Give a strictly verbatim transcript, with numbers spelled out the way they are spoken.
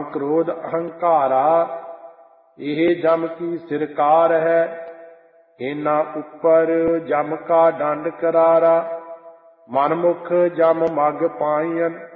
ਕਾਮ ਕ੍ਰੋਧ ਅਹੰਕਾਰਾ, ਇਹ ਜਮ ਕੀ ਸਿਰਕਾਰ ਹੈ। ਇਹਨਾਂ ਉੱਪਰ ਜਮ ਕਾ ਡੰਡ ਕਰਾਰਾ, ਮਨਮੁਖ ਜਮ ਮਗ ਪਾਈਨ,